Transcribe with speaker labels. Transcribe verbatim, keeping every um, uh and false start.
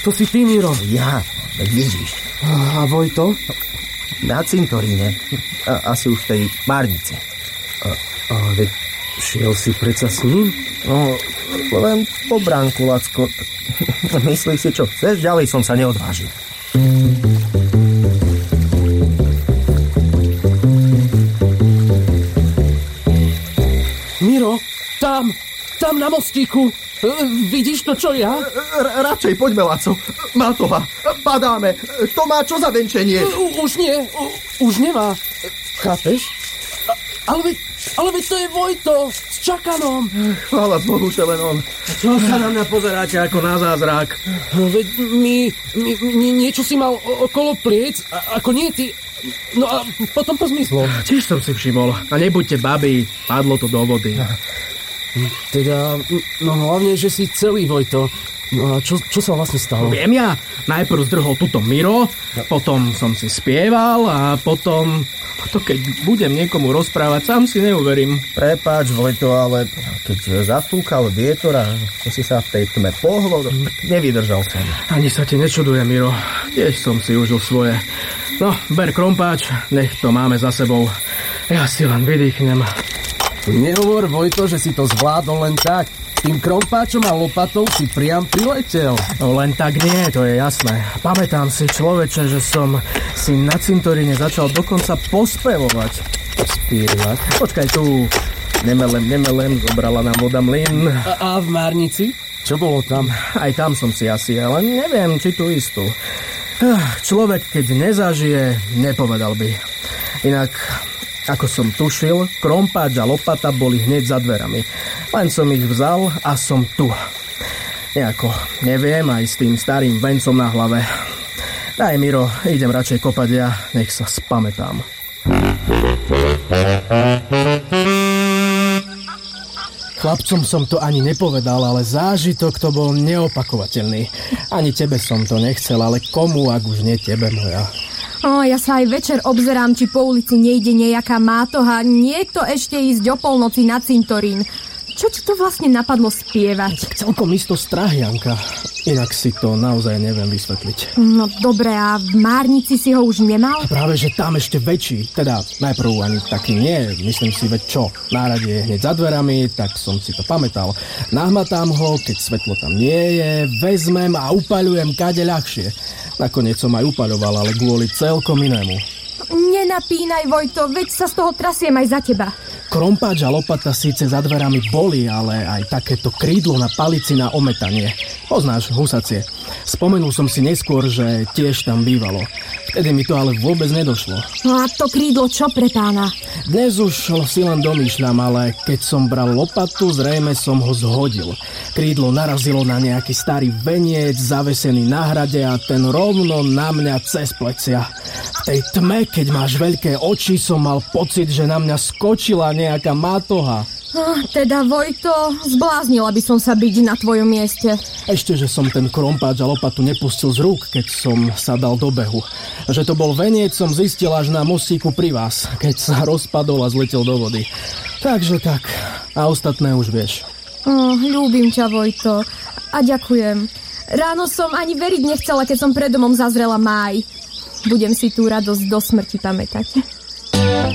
Speaker 1: to si ty, Miro.
Speaker 2: Ja, veď vidíš.
Speaker 1: A Vojto?
Speaker 2: Na cintoríne. A, asi už v tej márnici.
Speaker 1: A, ale veď šiel si predsa s ním?
Speaker 2: No, len po bránku, Lacko. Myslíš si, čo chceš? Ďalej som sa neodvážil.
Speaker 1: Miro, tam, tam na mostíku. Vidíš to, čo ja?
Speaker 2: R- radšej poďme, Laco. Mátoha, padáme. To má čo za venčenie?
Speaker 1: U- už nie, u- už nemá. Chápeš? A- ale veď, ale veď to je Vojto s čakanom.
Speaker 2: Chvála Bohu, že len on.
Speaker 3: Čo sa na mňa pozeráte ako na zázrak?
Speaker 1: No veď my, my, my niečo si mal o- okolo pliec, a- ako nie ty. No a potom to zmizlo.
Speaker 3: Tiež som si všimol. A nebuďte babi, padlo to do vody.
Speaker 1: Teda, no hlavne, že si celý, Vojto. No a čo, čo sa vlastne stalo?
Speaker 3: Viem ja, najprv zdrhol tuto Miro, potom som si spieval a potom... To keď budem niekomu rozprávať, sám si neuverím.
Speaker 2: Prepáč, Vojto, ale keď zafúkal vietor a čo si sa v tej tme pohlo, nevydržal som.
Speaker 3: Ani sa ti nečudujem, Miro. Tiež som si užil svoje. No, ber krompáč, nech to máme za sebou. Ja si len vydýchnem.
Speaker 1: Nehovor, Vojto, že si to zvládol len tak. Tým krompáčom a lopatou si priam priletel.
Speaker 3: No len tak nie, to je jasné. Pamätám si, človeče, že som si na cintoríne začal dokonca pospevovať.
Speaker 1: Spievať?
Speaker 3: Počkaj tu. Nemelem, nemelem, zobrala nám voda mlyn.
Speaker 1: A, a v Márnici? Čo bolo tam?
Speaker 3: Aj tam som si asi, ale neviem, či tu istú. Človek, keď nezažije, nepovedal by. Inak... Ako som tušil, krompáč a lopata boli hneď za dverami. Len som ich vzal a som tu. Nejako, neviem, aj s tým starým vencom na hlave. Daj, Miro, idem radšej kopať ja, nech sa spamätám. Chlapcom som to ani nepovedal, ale zážitok to bol neopakovateľný. Ani tebe som to nechcel, ale komu, ak už nie tebe, moja...
Speaker 4: O, ja sa aj večer obzerám, či po ulici nejde nejaká mátoha. Nie to ešte ísť o polnoci na cintorín. Čo ti to vlastne napadlo spievať?
Speaker 3: Celkom isto strach, Janka. Inak si to naozaj neviem vysvetliť.
Speaker 4: No dobre, a v Márnici si ho už nemal?
Speaker 3: Práve, že tam ešte väčší. Teda najprv ani taký nie. Myslím si, veď čo? Nárade je hneď za dverami, tak som si to pamätal. Nahmatám ho, keď svetlo tam nie je, vezmem a upaľujem kade ľahšie. Nakoniec som aj upaľoval, ale kvôli celkom inému.
Speaker 4: Nenapínaj, Vojto, veď sa z toho trasiem aj za teba.
Speaker 3: Krompáč a lopata síce za dverami boli, ale aj takéto krídlo na palici na ometanie. Poznáš, husacie. Spomenul som si neskôr, že tiež tam bývalo. Vtedy mi to ale vôbec nedošlo.
Speaker 4: No a to krídlo čo pre pána?
Speaker 3: Dnes už si len domýšľam, ale keď som bral lopatu, zrejme som ho zhodil. Krídlo narazilo na nejaký starý veniec, zavesený na hrade a ten rovno na mňa cez plecia. V tej tme, keď máš veľké oči, som mal pocit, že na mňa skočila nejaká mátoha.
Speaker 4: Oh, teda, Vojto, zbláznila by som sa byť na tvojom mieste.
Speaker 3: Ešte, že som ten krompáč a lopatu nepustil z rúk, keď som sa dal do behu. Že to bol veniec, som zistil až na mostíku pri vás, keď sa rozpadol a zletel do vody. Takže tak. A ostatné už vieš.
Speaker 4: Oh, ľúbim ťa, Vojto. A ďakujem. Ráno som ani veriť nechcela, keď som pred domom zazrela máj. Budem si tú radosť do smrti pamätať.